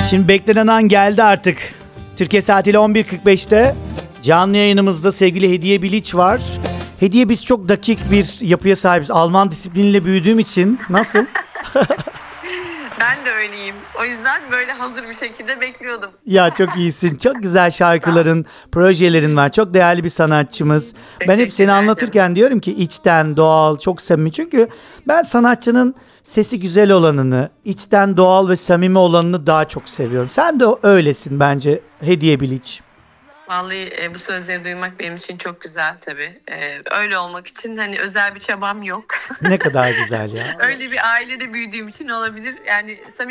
Şimdi beklenen an geldi artık. Türkiye saatiyle 11.45'te canlı yayınımızda sevgili Hediye Bilic var. Hediye, biz çok dakik bir yapıya sahibiz. Alman disipliniyle büyüdüğüm için. Nasıl? Ben de öyleyim. O yüzden böyle hazır bir şekilde bekliyordum. Ya çok iyisin. Çok güzel şarkıların, projelerin var. Çok değerli bir sanatçımız. Ben hep seni Teşekkürler anlatırken diyorum ki içten, doğal, çok samimi. Çünkü ben sanatçının sesi güzel olanını, içten doğal ve samimi olanını daha çok seviyorum. Sen de öylesin bence Hediye Bilic. Vallahi bu sözleri duymak benim için çok güzel tabii. Öyle olmak için hani özel bir çabam yok. Ne kadar güzel ya. Öyle bir ailede büyüdüğüm için olabilir. Yani